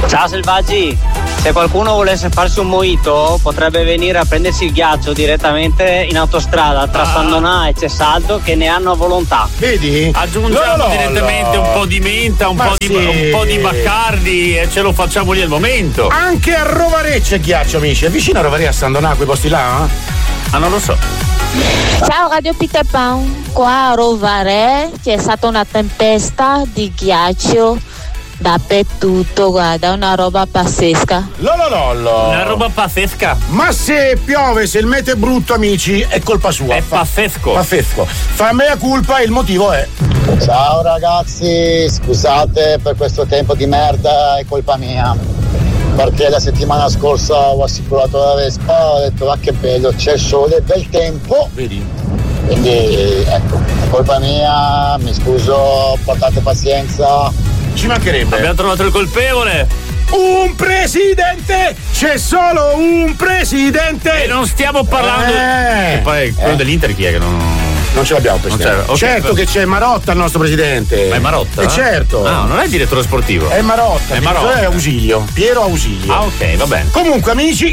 Ciao Selvaggi, se qualcuno volesse farsi un mojito potrebbe venire a prendersi il ghiaccio direttamente in autostrada tra Sandonà e Cesaldo, che ne hanno a volontà. Vedi? Aggiungiamo direttamente un po' di menta, un po' di Baccardi e ce lo facciamo lì al momento. Anche a Rovaré c'è ghiaccio, amici. È vicino a Rovaré, a Sandonà, quei posti là? Ah, non lo so. Ciao Radio Peter Pan, qua a Rovaré c'è stata una tempesta di ghiaccio dappertutto, guarda, una roba pazzesca. Una roba pazzesca. Ma se piove, se il meteo è brutto, amici, è colpa sua. È pazzesco. Pazzesco. Fa mea culpa e il motivo è. Ciao ragazzi, scusate per questo tempo di merda, è colpa mia. Perché la settimana scorsa ho assicurato la Vespa, ho detto che bello, c'è il sole, bel tempo. Vedi? Quindi ecco, è colpa mia, mi scuso, portate pazienza. Ci mancherebbe. Abbiamo trovato il colpevole. Un presidente! C'è solo un presidente! E non stiamo parlando. E poi quello dell'Inter chi è che non ce l'abbiamo presidente. Okay, certo che c'è Marotta il nostro presidente. Ma è Marotta? Certo. No, non è il direttore sportivo. È Marotta. È Marotta. È Ausilio. Piero Ausilio. Ah, ok, va bene. Comunque, amici.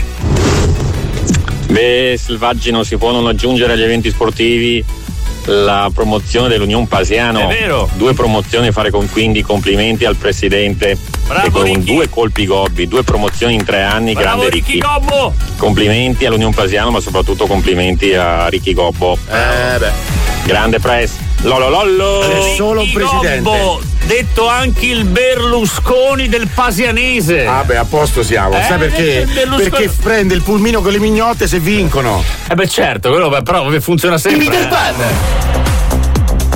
Beh, Selvaggi, non si può non aggiungere agli eventi sportivi la promozione dell'Union Pasiano. È vero. 2 promozioni a fare quindi complimenti al presidente. Bravo, che con Ricky. 2 colpi gobbi, 2 promozioni in 3 anni. Bravo, grande Ricky Ricky. Gobbo. Complimenti all'Union Pasiano, ma soprattutto complimenti a Ricky Gobbo. Grande press. Lololollo. È solo un presidente. Gobbo, detto anche il Berlusconi del Pasianese. Ah beh, a posto siamo. Sai perché? Perché prende il pulmino con le mignotte se vincono. Beh certo, quello però funziona sempre. Peter Pan.